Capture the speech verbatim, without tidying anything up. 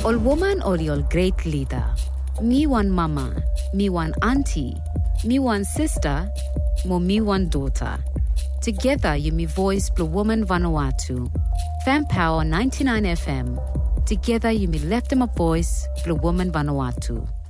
Ol woman or ol great leader. Me one mama, me one auntie, me one sister, mo me one daughter. Together you me voice Blue Woman Vanuatu. Fan Power ninety-nine F M. Together you me left them a voice Blue Woman Vanuatu.